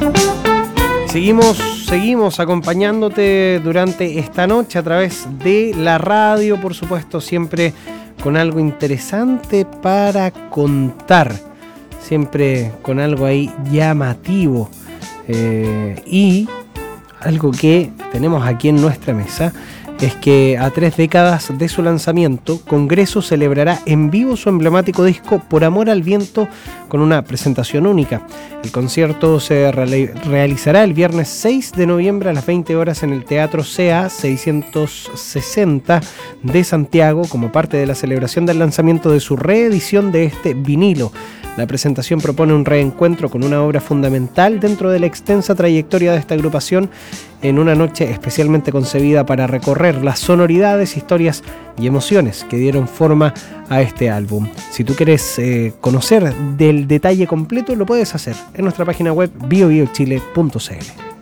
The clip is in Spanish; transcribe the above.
Seguimos acompañándote durante esta noche a través de la radio, por supuesto, siempre con algo interesante para contar, siempre con algo ahí llamativo y algo que tenemos aquí en nuestra mesa es que a 3 décadas de su lanzamiento, Congreso celebrará en vivo su emblemático disco Por Amor al Viento con una presentación única. El concierto se realizará el viernes 6 de noviembre a las 20 horas en el Teatro CA 660 de Santiago como parte de la celebración del lanzamiento de su reedición de este vinilo. La presentación propone un reencuentro con una obra fundamental dentro de la extensa trayectoria de esta agrupación en una noche especialmente concebida para recorrer las sonoridades, historias y emociones que dieron forma a este álbum. Si tú quieres conocer del detalle completo, lo puedes hacer en nuestra página web biobiochile.cl.